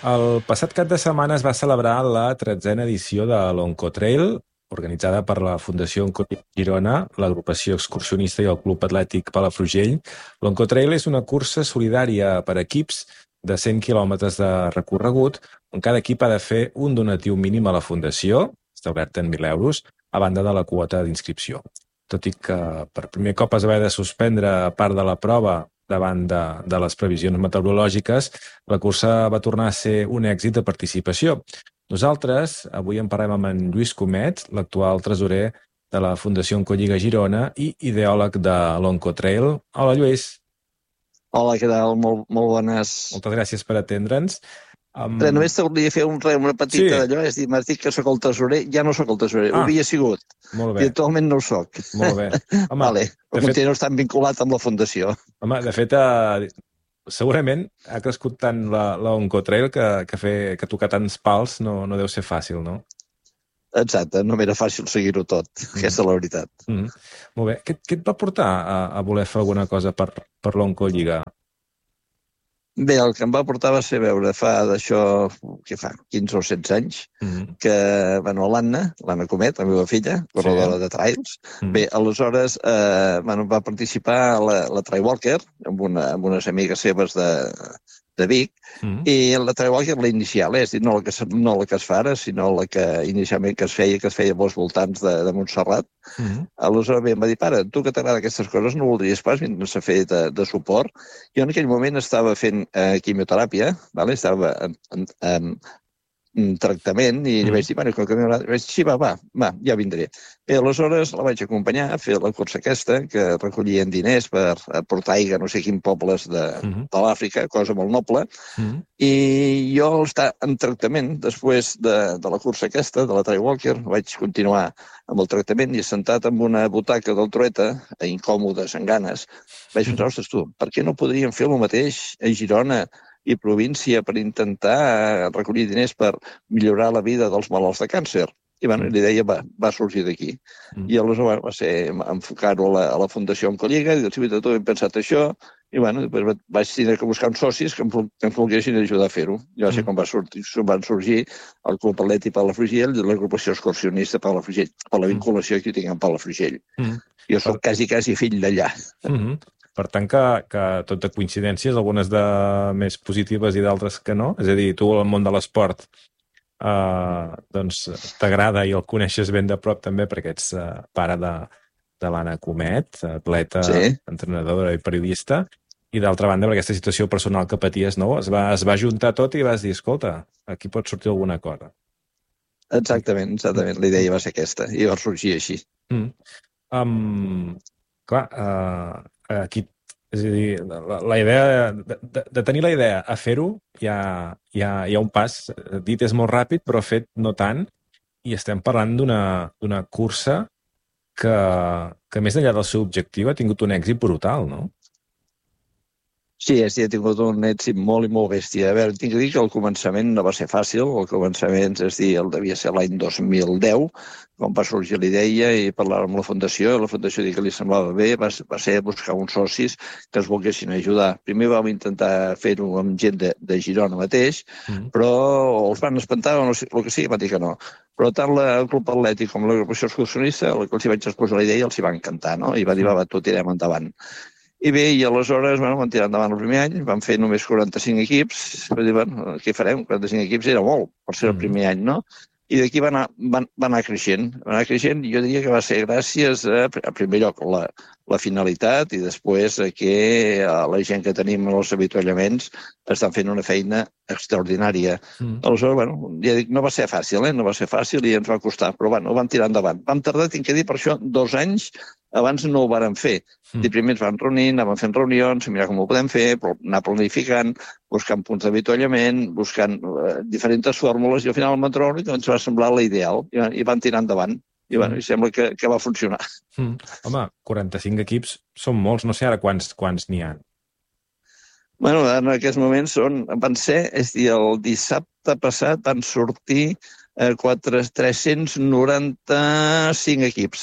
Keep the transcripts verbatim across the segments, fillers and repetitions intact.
El passat cap de setmana es va celebrar la tretzena edició de l'Oncotrail, organitzada per la Fundació Oncolliga Girona, l'agrupació excursionista i el Club Atlètic Palafrugell. L'Oncotrail és una cursa solidària per equips de cent quilòmetres de recorregut, on cada equip ha de fer un donatiu mínim a la Fundació, establert en mil euros, a banda de la quota d'inscripció. Tot i que per primer cop es va haver de suspendre part de la prova davant de, de les previsions meteorològiques, la cursa va tornar a ser un èxit de participació. Nosaltres avui en parlem amb en Lluís Comet, l'actual tresorer de la Fundació Oncolliga Girona i ideòleg de l'Oncotrail. Hola, Lluís. Hola, què tal? Molt, molt bones. Moltes gràcies per atendre'ns. Um... Però només t'hauria de fer un, una petita sí. d'allò, és dir, m'has dit que sóc el tresorer, ja no sóc el tresorer, ah, ho havia sigut. Molt bé. I actualment no ho soc. Molt bé. Home, vale, però continuo fet... estant vinculat amb la Fundació. Home, de fet, eh, segurament ha crescut tant l'Oncotrail que, que, fer, que tocar tants pals no, no deu ser fàcil, no? Exacte, no m'era fàcil seguir-ho tot, mm. aquesta és la veritat. Mm. Molt bé. Què, què et va portar a, a voler fer alguna cosa per, per l'Oncolliga? Bé, el que em va portar va ser veure fa d'això, què fa, quinze o setze anys, mm-hmm. que, bueno, l'Anna, l'Anna Comet, la meva filla, corredora sí. de trails, mm-hmm. bé, aleshores eh, bueno, va participar a la, la Trail Walker amb, una, amb unes amigues seves de, de Vic, mm-hmm. i la Trail Walker, la inicial, és dir, no la, que, no la que es fa ara, sinó la que inicialment que es feia, que es feia als voltants de, de Montserrat. Mm-hmm. Aleshores bé, em va dir, pare, tu que t'agrada aquestes coses no voldries pas vindre's a fer de, de suport? Jo en aquell moment estava fent eh, quimioteràpia, vale? Estava en, en, en, en tractament, i mm. vaig dir, bueno, com que m'agrada, vaig dir, sí, va, va, va, ja vindré. Bé, aleshores la vaig acompanyar a fer la cursa aquesta, que recollien diners per portar aigua a no sé quins pobles de, mm-hmm. de l'Àfrica, cosa molt noble, mm-hmm. i jo al estar en tractament, després de, de la cursa aquesta, de la Trail Walker, vaig continuar amb el tractament i sentat en una butaca del Trueta, incòmodes, en ganes, vaig pensar, ostres, tu, per què no podríem fer el mateix a Girona i província per intentar recollir diners per millorar la vida dels malalts de càncer? I bueno, l'idea va, va sorgir d'aquí. Mm. I aleshores bueno, va ser enfocar-ho a, la, a la Fundació Oncolliga, i dir, tu hem pensat això, i bueno, després vaig tenir que buscar uns socis que em, que em volguessin ajudar a fer-ho. I va ser mm. com va sortir, van sorgir el Club Atlètic Palafrugell i l'agrupació excursionista Palafrugell, per la vinculació que tinc amb Palafrugell. Mm. Jo soc quasi, quasi fill d'allà. Mm-hmm. Per tant, que, que tot de coincidències, algunes de més positives i d'altres que no. És a dir, tu al món de l'esport eh, doncs t'agrada i el coneixes ben de prop també perquè ets eh, pare de, de l'Anna Comet, atleta, sí. entrenadora i periodista, i d'altra banda, per aquesta situació personal que paties, no? Es va, es va juntar tot i vas dir, escolta, aquí pot sortir alguna cosa. Exactament, exactament. La idea va ser aquesta i va sorgir així. Mm. Um, clar, uh, aquí, és a dir, la, la idea de, de, de tenir la idea a fer-ho hi ha, hi, ha, hi ha un pas, dit és molt ràpid però fet no tant, i estem parlant d'una cursa que, que més enllà del seu objectiu ha tingut un èxit brutal, no? Sí, sí, ha tingut un èxit molt i molt bèstia. A veure, tinc que dir que el començament no va ser fàcil, el començament, és dir, el devia ser l'any dos mil deu, quan va sorgir la idea i parlar amb la Fundació, la Fundació que li semblava bé, va, va ser buscar uns socis que es volguessin ajudar. Primer vam intentar fer-ho amb gent de, de Girona mateix, mm. però els van espantar o no sé, el que sigui, va dir que no. Però tant el Club Atlètic com l'agrupació excursionista, el que els hi vaig exposar la idea, els hi va encantar, no? I va dir, va, va, tot tirem endavant. I bé, i aleshores, bueno, vam tirar endavant el primer any, vam fer només quaranta-cinc equips, vam dir, bueno, què farem? quaranta-cinc equips era molt, per ser el primer any, no? I d'aquí va, anar, va, va anar creixent, va anar creixent, i jo diria que va ser gràcies a, a primer lloc, la, la finalitat, i després a que la gent que tenim els avituallaments estan fent una feina extraordinària. Mm. Aleshores, bueno, ja dic, no va ser fàcil, eh? No va ser fàcil i ens va costar, però bueno, ho vam tirar endavant. Vam tardar, tinc que dir, per això, dos anys abans no ho vàrem fer. Mm. I primer ens vam reunir, anàvem fent reunions, mirar com ho podem fer, anar planificant, buscant punts d'avituallament, buscant uh, diferents fórmules, i al final el metrònic ens va semblar l'ideal, i, i van tirar endavant. I, bueno, i sembla que, que va funcionar. Mm. Home, quaranta-cinc equips són molts, no sé ara quants quants n'hi ha. Bueno, en aquests moments són, van ser, és dir, el dissabte passat van sortir eh, tres-cents noranta-cinc equips.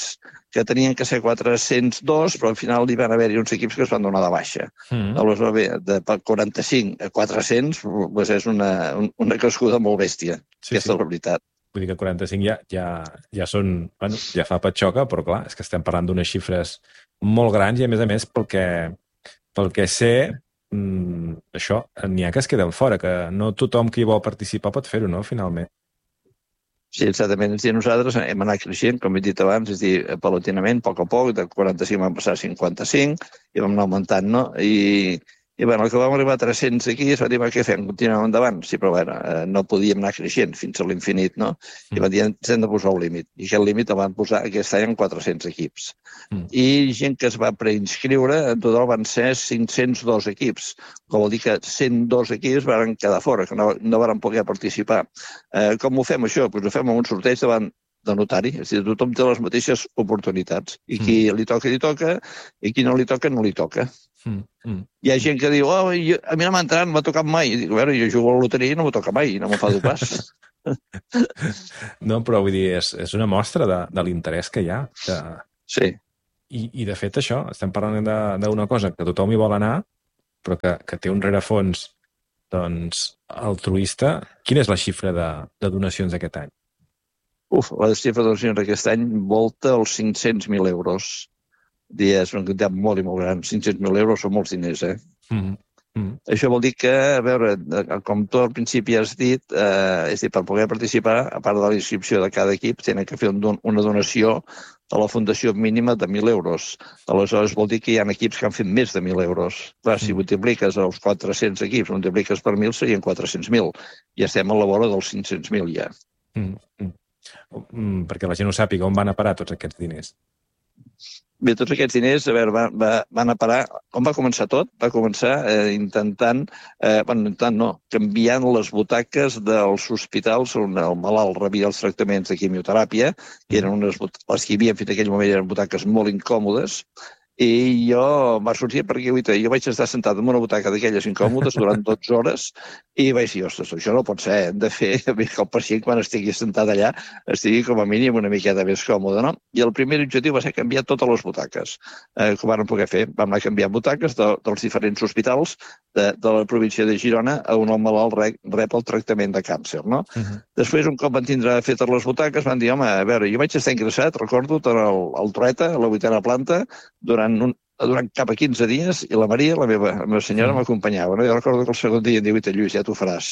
que tenien que ser quatre-cents dos, però al final hi van haver-hi uns equips que es van donar de baixa. Mm. Aleshores, bé, de quaranta-cinc a quatre-cents doncs és una, una crescuda molt bèstia, sí, aquesta sí. És la veritat. Vull dir que quaranta-cinc ja, ja, ja són... Bueno, ja fa patxoca, però clar, és que estem parlant d'unes xifres molt grans i, a més a més, pel que, pel que sé, mmm, això, n'hi ha que es queden fora, que no tothom que hi vol participar pot fer-ho, no?, finalment. Sí, exactament. És dir, nosaltres hem anat creixent, com he dit abans, és dir, paulatinament, a poc a poc, de quaranta-cinc vam passar a cinquanta-cinc i vam anar augmentant, no? I... I bueno, que vam arribar a tres-cents aquí, es va dir, què fem? Continuem endavant? Sí, però bueno, eh, no podíem anar creixent fins a l'infinit, no? I van dir, ens hem de posar un límit. I aquest límit el van posar aquest any en quatre-cents equips. Mm. I gent que es va preinscriure, en total van ser cinc-cents dos equips, que vol dir que cent dos equips van quedar fora, que no, no van poder participar. Eh, com ho fem, això? Pues ho fem amb un sorteig davant de notari, és a dir, tothom té les mateixes oportunitats. I qui mm. li toca, li toca, i qui no li toca, no li toca. Mm, mm. Hi ha gent que diu, oh, jo, a mi no m'ha entrat, no m'ha tocat mai. I dic, a veure, jo jugo a la loteria i no m'ha tocat mai, no m'ho fa dur pas. No, però vull dir, és, és una mostra de, de l'interès que hi ha. De... Sí. I, I de fet això, estem parlant d'una cosa que tothom hi vol anar, però que, que té un rerefons doncs, altruista. Quina és la xifra de, de donacions aquest any? Uf, la xifra de donacions aquest any volta els cinc-cents mil euros. És una quantitat molt i molt gran. cinc-cents mil euros són molts diners, eh? Mm-hmm. Mm-hmm. Això vol dir que, a veure, com tu al principi has dit, eh, és dir, per poder participar, a part de la inscripció de cada equip, tenen que fer un, una donació a la fundació mínima de mil euros. Aleshores, vol dir que hi ha equips que han fet més de mil euros. Clar, si multipliques els quatre-cents equips, multipliques per mil, serien quatre-cents mil. I estem a la vora dels cinc-cents mil ja. Mm-hmm. Mm, perquè la gent ho sàpiga, on van a parar tots aquests diners? Bé, tots aquests diners, a veure, van, van a parar... Com va començar tot? Va començar eh, intentant, eh, bueno, intentant no, canviant les butaques dels hospitals on el malalt rebia els tractaments de quimioteràpia, que eren unes, les que hi havia fins aquell moment eren butaques molt incòmodes, i jo va sortir perquè jo vaig estar sentat en una butaca d'aquelles incòmodes durant dotze hores i vaig dir, ostres, això no pot ser, hem de fer que el pacient quan estigui sentat allà estigui com a mínim una miqueta més còmode, no? I el primer objectiu va ser canviar totes les butaques, eh, que ho vam poder fer. Vam anar canviant butaques de, dels diferents hospitals de, de la província de Girona on el malalt rep, rep el tractament de càncer, no? Uh-huh. Després, un cop van tindre fetes les butaques, van dir, home, a veure, jo vaig estar ingressat, recordo, al, al Trueta, a la vuitena planta, durant Un, durant cap a quinze dies, i la Maria, la meva, la meva senyora, m'acompanyava. No? Jo recordo que el segon dia em diu, Lluís, ja t'ho faràs.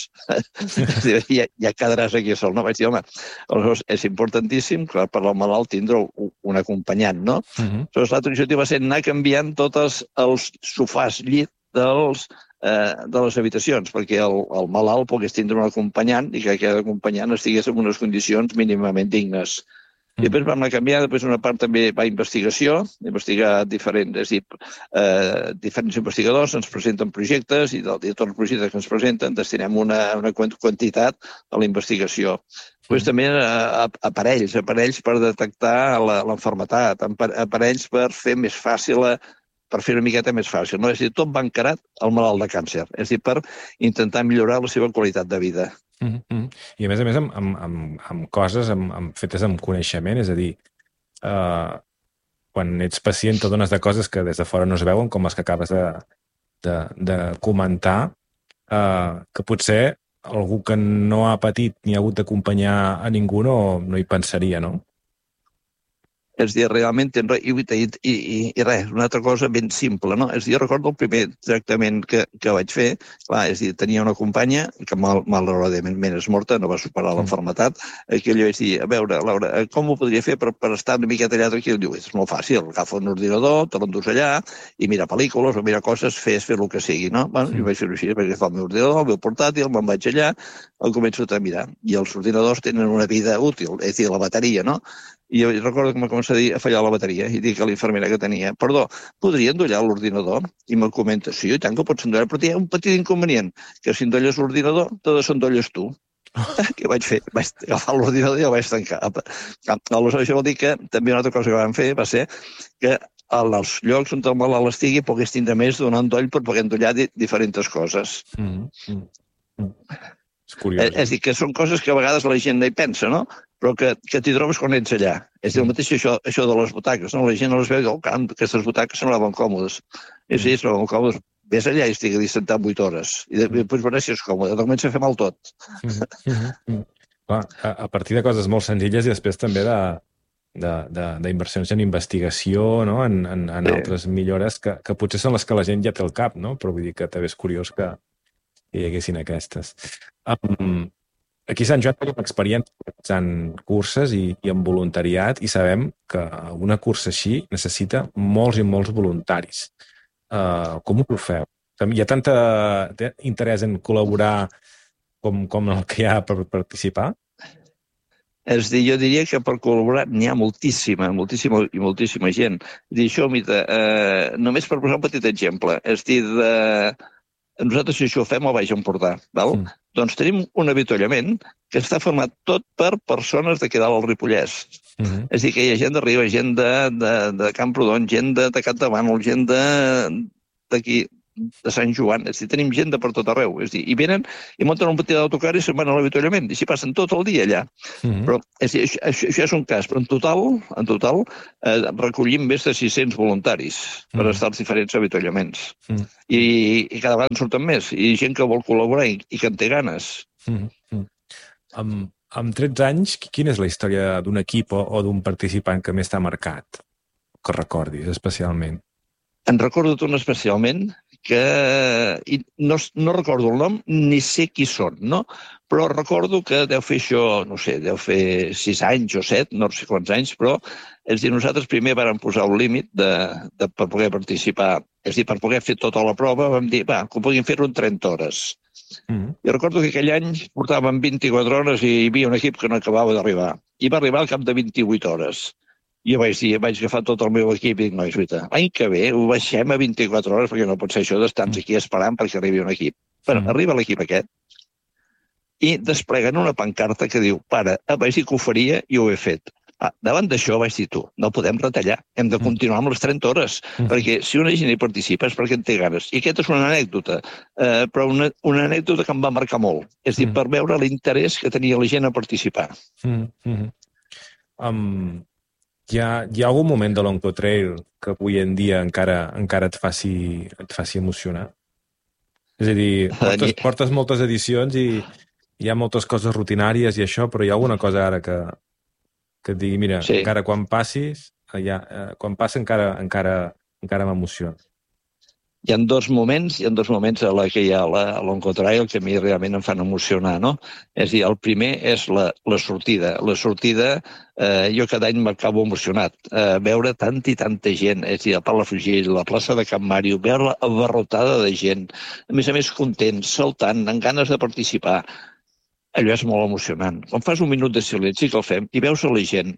ja, ja quedaràs aquí sol. No? Vaig dir, home, aleshores és importantíssim, clar, per al malalt tindre un, un acompanyant, no? Uh -huh. Aleshores, l'altre objectiu va ser anar canviant tots els sofàs llit dels, eh, de les habitacions, perquè el, el malalt pogués tindre un acompanyant i que aquest acompanyant estigués en unes condicions mínimament dignes. I després vam anar a canviar, després una part també va a investigació, investigar diferents, és dir, eh, diferents investigadors ens presenten projectes i de, de tots els projectes que ens presenten destinem una, una quantitat a la investigació. Després també a, a aparells, aparells per detectar l'enfermetat, aparells per fer més fàcil, per fer una miqueta més fàcil. No? És a dir, tot va encarat al malalt de càncer, és a dir, per intentar millorar la seva qualitat de vida. Mm-hmm. I a més a més amb, amb, amb, amb coses amb, amb, fetes amb coneixement, és a dir, uh, quan ets pacient t'adones de coses que des de fora no es veuen, com les que acabes de, de, de comentar, uh, que potser algú que no ha patit ni ha hagut d'acompanyar a ningú no, no hi pensaria, no? És dir, realment, i, i, i, i res, una altra cosa ben simple, no? És dir, recordo el primer tractament que, que vaig fer, clar, és dir, tenia una companya que mal, malauradament és morta, no va superar l'enfermetat, que li vaig dir, a veure, Laura, com ho podria fer per, per estar una miqueta allà tranquil? Diu, és molt fàcil, agafa un ordinador, te l'endús allà, i mira pel·lícules o mira coses, fes, fer el que sigui, no? Bueno, jo vaig fer-ho així, vaig agafar el meu ordinador, el meu portàtil, me'n vaig allà, el començo a mirar. I els ordinadors tenen una vida útil, és dir, la bateria, no? I jo recordo que m'ha començat a dir a fallar la bateria i dic a l'infermera que tenia, perdó, podria endollar l'ordinador? I me'l comenta, sí, i tant que pots endollar, però hi ha un petit inconvenient, que si endolles l'ordinador, te desendolles tu. Què vaig fer? Vaig agafar l'ordinador i el vaig tancar. Aleshores, això vol dir que també una altra cosa que vam fer va ser que als llocs on el malalt estigui pogués tindre més d'un endoll per poder endollar diferents coses. Mm, mm, mm. És curiós. És, és dir, que són coses que a vegades la gent no hi pensa, no? però que, que t'hi trobes quan ets allà. És el mateix això, això de les butaques, no? La gent no les veu, oh, camp, aquestes butaques semblaven còmodes. I sí, semblaven còmodes. Ves allà i estigui sentat vuit hores. I després veuràs si és còmode. De comença a fer mal tot. Mm -hmm. Clar, a, a partir de coses molt senzilles i després també de d'inversions en investigació, no? en, en, en sí. altres millores que, que potser són les que la gent ja té al cap, no? Però vull dir que també és curiós que hi haguessin aquestes. Um, aquí a Sant Joan tenim experiència realitzant curses i, i en voluntariat i sabem que una cursa així necessita molts i molts voluntaris. Uh, com ho feu? Hi ha tanta interès en col·laborar com, com el que hi ha per participar? És dir, jo diria que per col·laborar n'hi ha moltíssima, moltíssima i moltíssima gent. És dir, això, Mita, eh, només per posar un petit exemple, és dir, de... nosaltres si això ho fem al Baix Empordà, val? Mm. Doncs tenim un avituallament que està format tot per persones d'aquí dalt al Ripollès. Mm -hmm. És dir, que hi ha gent d'arriba, gent de, de, de Camprodon, gent de, de Campdevànol, gent d'aquí, de Sant Joan. És dir, tenim gent de per tot arreu. És dir, i venen i munten un petit autocar i se'n van a l'avituallament i s'hi passen tot el dia allà. Mm -hmm. Però és dir, això, això és un cas, però en total, en total eh, recollim més de sis-cents voluntaris per mm -hmm. estar als diferents avituallaments. Mm -hmm. I, i cada vegada en surten més. I gent que vol col·laborar i, i que en té ganes. Mm -hmm. Amb, amb tretze anys, quina és la història d'un equip o, o d'un participant que més t'ha marcat? Que recordis especialment. En recordo un especialment que i no, no recordo el nom ni sé qui són, no? Però recordo que deu fer això, no sé, deu fer sis anys o set, no sé quants anys, però és dir, nosaltres primer vàrem posar un límit de, de, per poder participar, és dir, per poder fer tota la prova, vam dir, va, que podíem fer-ho en trenta hores. Mm-hmm. I recordo que aquell any portàvem vint-i-quatre hores i hi havia un equip que no acabava d'arribar. I va arribar al cap de vint-i-vuit hores. I jo vaig dir, vaig agafar tot el meu equip i dic, nois, l'any que ve ho baixem a vint-i-quatre hores perquè no pot ser això d'estar aquí esperant perquè arribi un equip. Però mm. arriba l'equip aquest i despleguen una pancarta que diu, pare, vaig dir que ho faria i ho he fet. Ah, davant d'això vaig dir, tu, no podem retallar, hem de continuar amb les trenta hores, mm. perquè si una gent hi participa és perquè en té ganes. I aquesta és una anècdota, eh, però una, una anècdota que em va marcar molt. És dir, mm. per veure l'interès que tenia la gent a participar. Mm. Mm. Um... Hi ha, hi ha algun moment de l'Oncotrail que avui en dia encara, encara et, faci, et faci emocionar? És a dir, portes, portes moltes edicions i hi ha moltes coses rutinàries i això, però hi ha alguna cosa ara que, que et digui, mira, sí. encara quan passis, ja, eh, quan passa encara, encara, encara m'emociona. Hi ha dos moments, hi ha dos moments a la que hi ha l'Oncotrail que a mi realment em fan emocionar, no? És a dir, el primer és la, la sortida. La sortida, eh, jo cada any m'acabo emocionat. Eh, veure tanta i tanta gent, és a dir, a Palafrugell, la plaça de Can Màrio, veure abarrotada de gent, a més a més content, saltant, amb ganes de participar. Allò és molt emocionant. Quan fas un minut de silenci que el fem i veus a la gent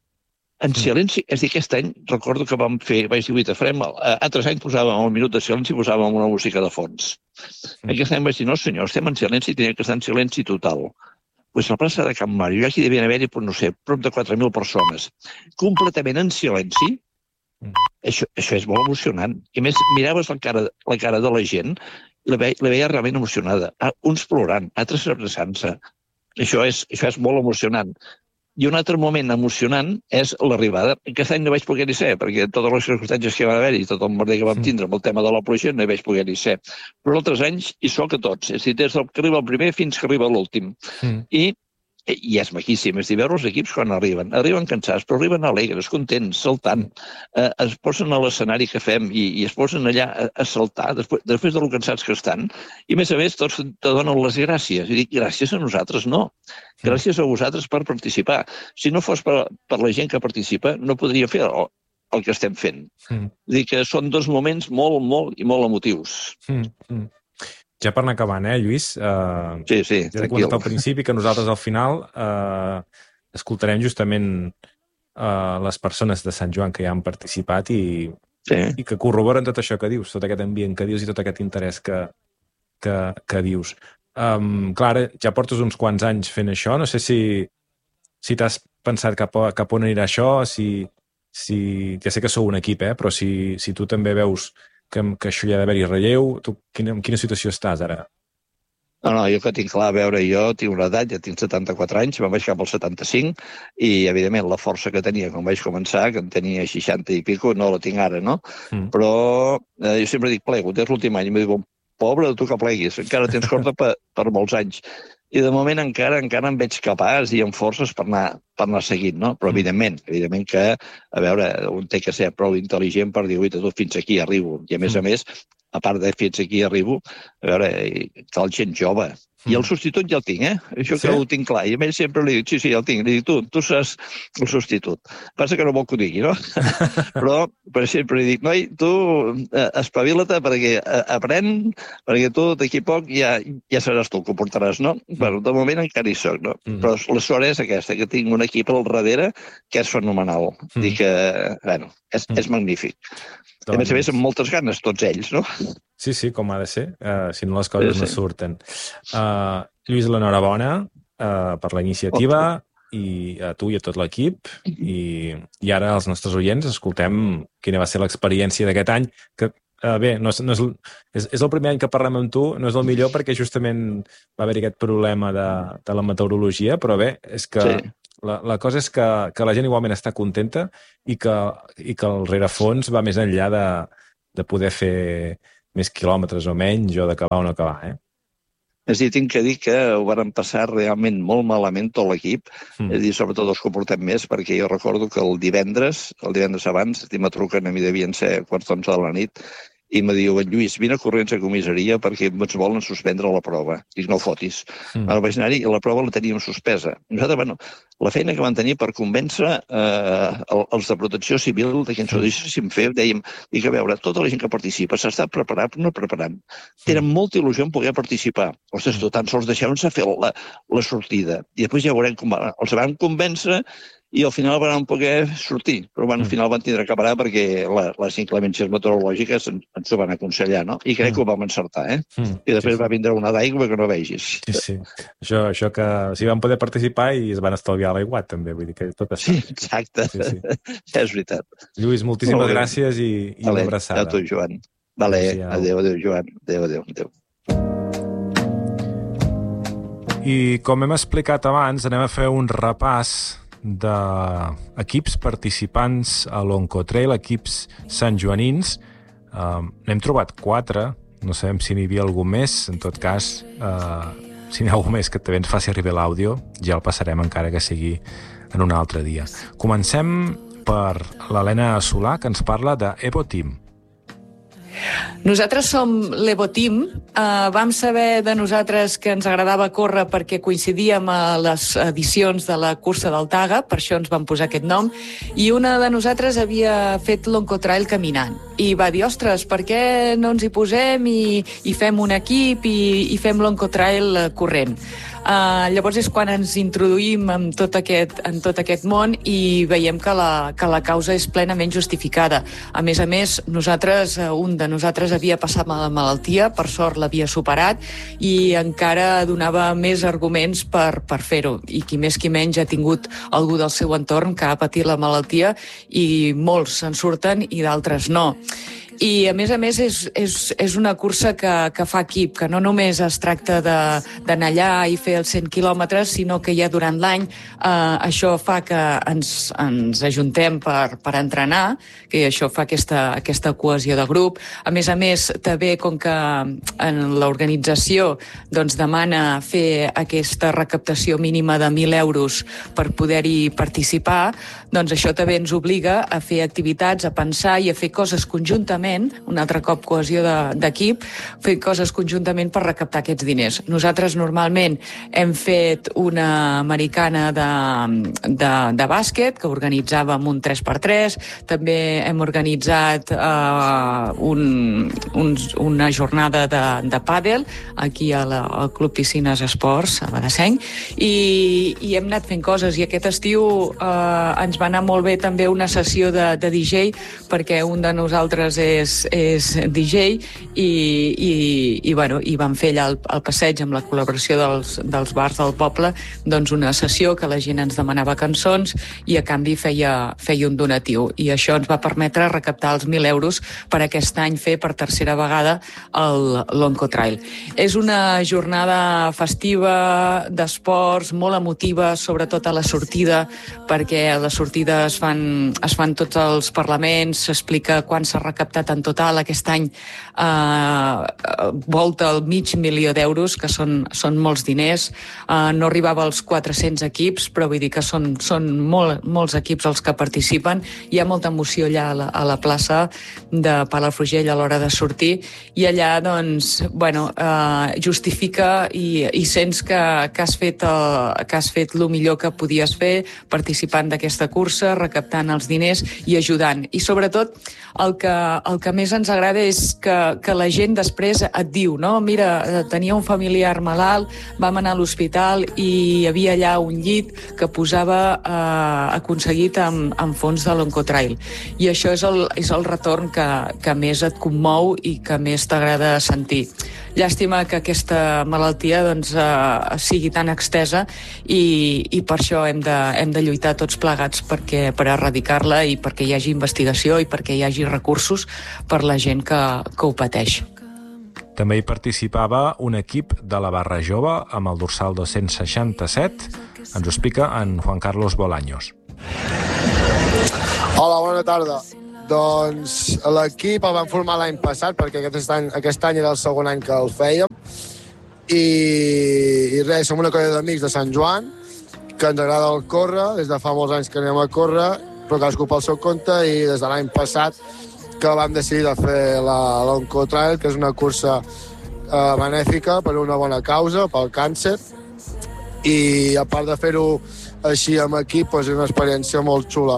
en silenci, és a dir, aquest any recordo que vam fer, vaig dir, guita, farem, altres anys posàvem un minut de silenci i posàvem una música de fons. Mm. Aquest any vaig dir, no senyor, estem en silenci i tenia que estar en silenci total. Pues a la plaça de Can Màrio, aquí devien haver-hi, no sé, prop de quatre mil persones, completament en silenci. Mm. Això, això és molt emocionant. I a més, miraves la cara, la cara de la gent i la veia, la veia realment emocionada. Ah, uns plorant, altres abraçant-se. Això és, això és molt emocionant. I un altre moment emocionant és l'arribada. Aquest any no vaig poder-hi ser, perquè totes les circumstàncies que va haver-hi, tot el merder que vam tindre amb el tema de la pluja, no hi vaig poder-hi ser. Però altres anys hi soc a tots. És a dir, des del que arriba el primer fins que arriba l'últim. Mm. I, I és maquíssim, és a dir, veure els equips quan arriben. Arriben cansats, però arriben alegres, contents, saltant. Eh, es posen a l'escenari que fem i, i es posen allà a, a saltar després, després de lo cansats que estan. I, a més a més, tots te donen les gràcies. I dic, gràcies a nosaltres, no. Gràcies a vosaltres per participar. Si no fos per, per la gent que participa, no podria fer el, el que estem fent. Mm. És dir, que són dos moments molt, molt i molt emotius. Mm. Mm. Ja per anar acabant, eh, Lluís? Uh, sí, sí, ja t'he comentat al principi que nosaltres al final uh, escoltarem justament uh, les persones de Sant Joan que ja han participat i, sí. i que corroboren tot això que dius, tot aquest ambient que dius i tot aquest interès que, que, que dius. Um, clar, ja portes uns quants anys fent això, no sé si, si t'has pensat cap, a, cap on anirà això, si, si, ja sé que sou un equip, eh, però si, si tu també veus que, que això hi ha d'haver-hi relleu, tu quina, en quina situació estàs ara? No, no, jo que tinc clar, a veure, jo tinc una edat, ja tinc setanta-quatre anys, me'n vaig cap als setanta-cinc, i, evidentment, la força que tenia quan vaig començar, que en tenia seixanta i pico, no la tinc ara, no? Mm. Però eh, jo sempre dic, plego, és l'últim any, i em diu, pobre de tu que pleguis, encara tens corda per, per molts anys. I de moment encara encara em veig capaç i amb forces per anar, per anar seguint, no? Però evidentment, evidentment que, a veure, un té que ser prou intel·ligent per dir, ui, tu fins aquí arribo. I a més a més, a part de fins aquí arribo, a veure, cal gent jove. I el substitut ja el tinc, eh? Això que sí? Ho tinc clar. I a ell sempre li dic, sí, sí, ja el tinc. Li dic, tu, tu saps el substitut. Passa que no vol que ho digui, no? però, però sempre li dic, noi, tu eh, espavila-te perquè eh, aprèn, perquè tu d'aquí poc ja, ja seràs tu el que ho portaràs, no? Mm. Bueno, de moment encara hi soc, no? Mm. Però la sort és aquesta, que tinc un equip al darrere que és fenomenal. Mm. Dic que, bueno, és, mm. és magnífic. Doncs... A més a més, amb moltes ganes, tots ells, no? Sí, sí, com ha de ser, uh, si no les coses sí, sí. no surten. Uh, Lluís, l'enhorabona uh, per la iniciativa oh. i a tu i a tot l'equip. I, I ara als nostres oients escoltem quina va ser l'experiència d'aquest any, que uh, bé, no és, no és, és, és el primer any que parlem amb tu, no és el millor perquè justament va haver aquest problema de, de la meteorologia, però bé, és que... Sí. La, la cosa és que, que la gent igualment està contenta i que, i que el rerefons va més enllà de, de poder fer més quilòmetres o menys o d'acabar o no acabar, eh? És a dir, tinc que dir que ho van passar realment molt malament tot l'equip, mm. és a dir, sobretot els que ho portem més, perquè jo recordo que el divendres, el divendres abans, me truquen, a mi devien ser quarts d'onze de la nit, i me diu, Lluís, vine corrents a comissaria perquè ens volen suspendre la prova. Dic, no fotis. Mm. Ara vaig anar-hi i la prova la teníem suspesa. Nosaltres, bueno, la feina que van tenir per convèncer eh, els de protecció civil de que ens ho deixéssim fer, dèiem, dic, a veure, tota la gent que participa s'està preparant però no preparant. Tenen molta il·lusió en poder participar. Ostres, tu tan sols deixeu-nos fer la, la sortida. I després ja veurem com va. Els van convèncer i al final van poder sortir, però bueno, al final van tindre que parar perquè la, les inclemències meteorològiques ens, ens ho van aconsellar, no? I crec mm. que ho vam encertar, eh? Mm. I després sí, va vindre una d'aigua que no vegis. Sí, sí. Això, això que si van poder participar i es van estalviar l'aigua també, vull dir que tot està. Sí, exacte. Sí, sí. Ja és veritat. Lluís, moltíssimes gràcies i, i vale, una abraçada. Adéu, Joan. Vale, adéu, adéu, Joan. Adéu, adéu, adéu. I com hem explicat abans, anem a fer un repàs d'equips participants a l'Oncotrail, equips santjoanins. Uh, n'hem trobat quatre, no sabem si n'hi havia algú més, en tot cas, uh, si n'hi ha algú més que també ens faci arribar l'àudio, ja el passarem encara que sigui en un altre dia. Comencem per l'Helena Solà, que ens parla de Evo Team. Nosaltres som l'Evo Team. Uh, vam saber de nosaltres que ens agradava córrer perquè coincidíem a les edicions de la cursa del Taga, per això ens vam posar aquest nom, i una de nosaltres havia fet l'Oncotrail caminant. I va dir, ostres, per què no ens hi posem i, i fem un equip i, i fem l'Oncotrail corrent? Uh, llavors és quan ens introduïm en tot aquest, en tot aquest món i veiem que la, que la causa és plenament justificada. A més a més, nosaltres, un de nosaltres havia passat la malaltia, per sort l'havia superat i encara donava més arguments per, per fer-ho. I qui més qui menys ha tingut algú del seu entorn que ha patit la malaltia i molts se'n surten i d'altres no. I, a més a més, és, és, és una cursa que, que fa equip, que no només es tracta d'anar allà i fer els cent quilòmetres, sinó que ja durant l'any eh, això fa que ens, ens ajuntem per, per entrenar, que això fa aquesta, aquesta cohesió de grup. A més a més, també, com que en l'organització doncs, demana fer aquesta recaptació mínima de mil euros per poder-hi participar, doncs això també ens obliga a fer activitats, a pensar i a fer coses conjuntament, un altre cop cohesió d'equip, fer coses conjuntament per recaptar aquests diners. Nosaltres normalment hem fet una americana de, de, de bàsquet que organitzàvem un tres per tres, també hem organitzat uh, un, un, una jornada de, de pàdel aquí a la, al Club Piscines Esports a Badesenc i, i hem anat fent coses i aquest estiu uh, ens va anar molt bé també una sessió de, de D J perquè un de nosaltres és és, és D J i, i, i, bueno, i vam fer allà el, el passeig amb la col·laboració dels, dels bars del poble, doncs una sessió que la gent ens demanava cançons i a canvi feia, feia un donatiu, i això ens va permetre recaptar els mil euros per aquest any fer per tercera vegada l'Oncotrail. És una jornada festiva d'esports, molt emotiva, sobretot a la sortida, perquè a la sortida es fan, es fan tots els parlaments, s'explica quan s'ha recaptat en total. Aquest any eh, volta el mig milió d'euros, que són, són molts diners. Eh, no arribava als quatre-cents equips, però vull dir que són, són molt, molts equips els que participen. Hi ha molta emoció allà a la, a la plaça de Palafrugell a l'hora de sortir, i allà doncs, bueno, eh, justifica i, i sents que, que has fet el, que has fet el millor que podies fer participant d'aquesta cursa, recaptant els diners i ajudant. I sobretot el que, el que més ens agrada és que, que la gent després et diu, no? Mira, tenia un familiar malalt, vam anar a l'hospital i hi havia allà un llit que posava eh, aconseguit amb, amb fons de l'Oncotrail. I això és el, és el retorn que, que més et commou i que més t'agrada sentir. Llàstima que aquesta malaltia doncs, eh, sigui tan extesa i, i per això hem de, hem de lluitar tots plegats perquè, per erradicar-la i perquè hi hagi investigació i perquè hi hagi recursos per la gent que, que ho pateix. També hi participava un equip de la Barra Jove amb el dorsal dos-cents seixanta-set. Ens ho explica en Juan Carlos Bolaños. Hola, bona tarda. Doncs l'equip el vam formar l'any passat, perquè aquest any, aquest any era el segon any que el fèiem. I, i res, som una colla d'amics de Sant Joan, que ens agrada el córrer, des de fa molts anys que anem a córrer, però cadascú pel seu compte, i des de l'any passat que vam decidir de fer l'Oncotrail, que és una cursa eh, benèfica per una bona causa, pel càncer. I a part de fer-ho així amb equip, doncs és una experiència molt xula.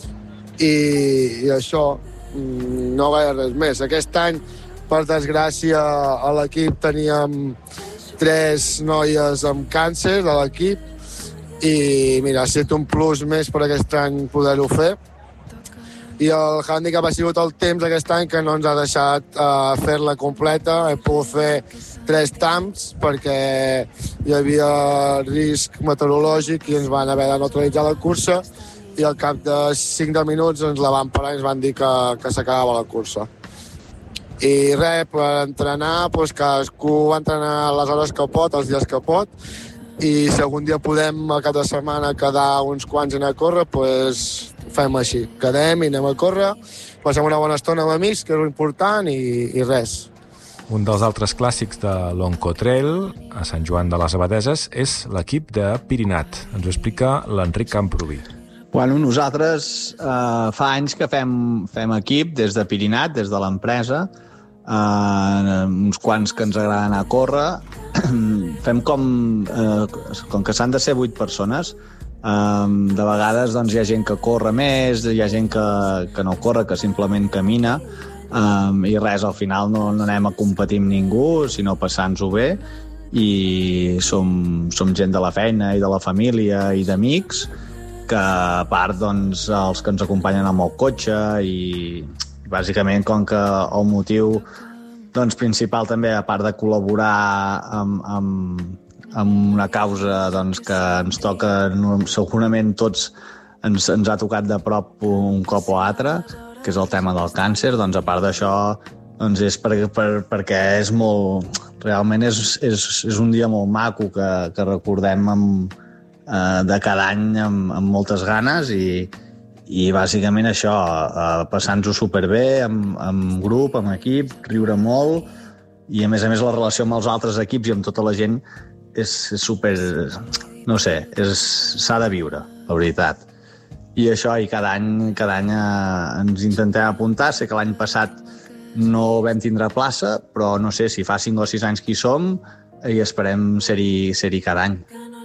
I, i això, no gaire res més. Aquest any, per desgràcia, a l'equip teníem tres noies amb càncer de l'equip i mira, ha estat un plus més per aquest any poder-ho fer. I el hàndicap ha sigut el temps aquest any, que no ens ha deixat uh, fer-la completa. He pogut fer tres tamps perquè hi havia risc meteorològic i ens van haver de neutralitzar la cursa, i al cap de cinc minuts ens la van parar i ens van dir que, que s'acabava la cursa. I res, per entrenar, doncs cadascú va entrenar les hores que pot, els dies que pot, i si algun dia podem al cap de setmana quedar uns quants a anar a córrer, doncs fem així. Quedem i anem a córrer, passem una bona estona amb amics, que és important, i, i res. Un dels altres clàssics de l'Oncotrail a Sant Joan de les Abadeses és l'equip de Pirinat. Ens ho explica l'Enric Camproví. Bueno, nosaltres eh, fa anys que fem, fem equip des de Pirinat, des de l'empresa, eh, uns quants que ens agrada anar a córrer. Fem com, eh, com que s'han de ser vuit persones. Eh, de vegades doncs, hi ha gent que corre més, hi ha gent que, que no corre, que simplement camina, eh, i res, al final no, no anem a competir amb ningú, sinó passant-ho bé, i som, som gent de la feina i de la família i d'amics, que a part doncs, els que ens acompanyen amb el cotxe, i bàsicament com que el motiu doncs, principal també, a part de col·laborar amb, amb, amb una causa doncs, que ens toca, segurament tots ens, ens ha tocat de prop un cop o altre, que és el tema del càncer, doncs a part d'això doncs, és per, per, perquè és molt, realment és, és, és un dia molt maco que, que recordem amb de cada any amb, amb moltes ganes, i, i bàsicament això, eh, passant-ho superbé amb, amb grup, amb equip, riure molt, i a més a més la relació amb els altres equips i amb tota la gent és, és super, no sé, s'ha de viure, la veritat. I això, i cada any, cada any eh, ens intentem apuntar. Sé que l'any passat no vam tindre plaça, però no sé si fa cinc o sis anys que hi som i esperem ser-hi ser-hi cada any.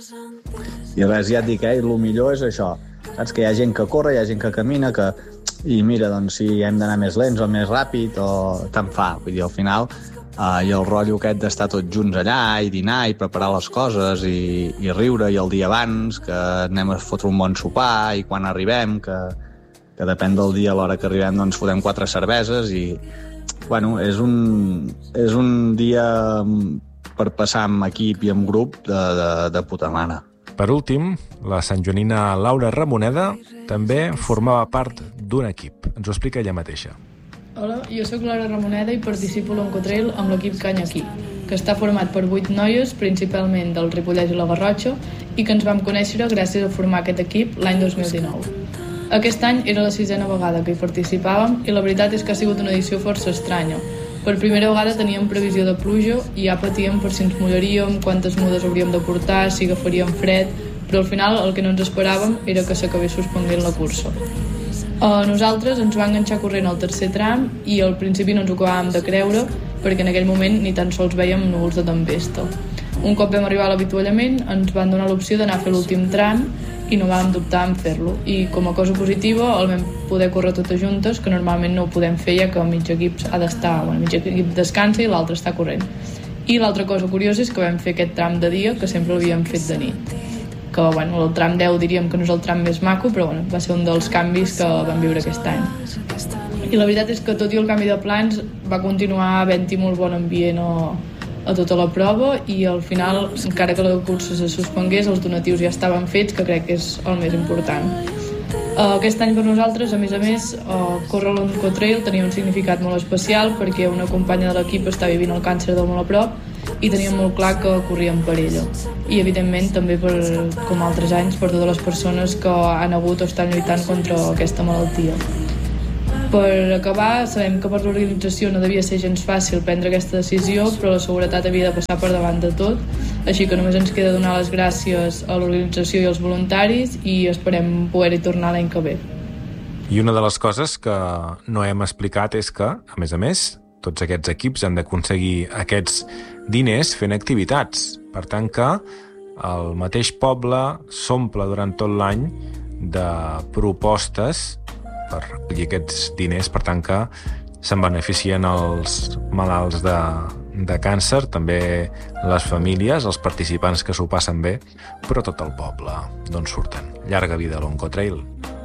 I res, ja et dic, eh, el millor és això, saps? Que hi ha gent que corre, hi ha gent que camina, que... i mira, doncs, si hem d'anar més lents o més ràpid, o tant fa. Vull dir, al final, eh, i el rotllo aquest d'estar tots junts allà, i dinar, i preparar les coses, i, i riure, i el dia abans, que anem a fotre un bon sopar, i quan arribem, que, que depèn del dia, a l'hora que arribem, doncs fotem quatre cerveses, i bueno, és un, és un dia per passar amb equip i amb grup de, de, de puta mare. Per últim, la santjoanina Laura Ramoneda també formava part d'un equip. Ens ho explica ella mateixa. Hola, jo sóc Laura Ramoneda i participo a l'Oncotrail amb l'equip Canya Aquí, que està format per vuit noies, principalment del Ripollès i la Garrotxa, i que ens vam conèixer gràcies a formar aquest equip l'any dos mil dinou. Aquest any era la sisena vegada que hi participàvem i la veritat és que ha sigut una edició força estranya. Per primera vegada teníem previsió de pluja i ja patíem per si ens mullaríem, quantes mudes hauríem de portar, si agafaríem fred, però al final el que no ens esperàvem era que s'acabés suspenguent la cursa. A nosaltres ens va enganxar corrent al tercer tram i al principi no ens ho acabàvem de creure perquè en aquell moment ni tan sols vèiem núvols de tempesta. Un cop vam arribar a l'avituallament ens van donar l'opció d'anar a fer l'últim tram i no vam dubtar en fer-lo. I com a cosa positiva el vam poder córrer totes juntes, que normalment no ho podem fer ja que mig equip ha d'estar, bueno, mig equip descansa i l'altre està corrent. I l'altra cosa curiosa és que vam fer aquest tram de dia que sempre l'havíem fet de nit. Que bueno, el tram deu diríem que no és el tram més maco, però bueno, va ser un dels canvis que vam viure aquest any. I la veritat és que tot i el canvi de plans va continuar havent-hi molt bon ambient a, a tota la prova i al final, encara que la cursa se suspengués, els donatius ja estaven fets, que crec que és el més important. Aquest any per nosaltres, a més a més, córrer l'Oncotrail tenia un significat molt especial perquè una companya de l'equip està vivint el càncer de molt a prop i teníem molt clar que corríem per ella. I, evidentment, també, per, com altres anys, per totes les persones que han hagut o estan lluitant contra aquesta malaltia. Per acabar, sabem que per l'organització no devia ser gens fàcil prendre aquesta decisió, però la seguretat havia de passar per davant de tot, així que només ens queda donar les gràcies a l'organització i als voluntaris i esperem poder-hi tornar l'any que ve. I una de les coses que no hem explicat és que, a més a més, tots aquests equips han d'aconseguir aquests diners fent activitats. Per tant que el mateix poble s'omple durant tot l'any de propostes per recollir aquests diners, per tant que se'n beneficien els malalts de, de càncer, també les famílies, els participants que s'ho passen bé, però tot el poble d'on surten. Llarga vida a l'Oncotrail.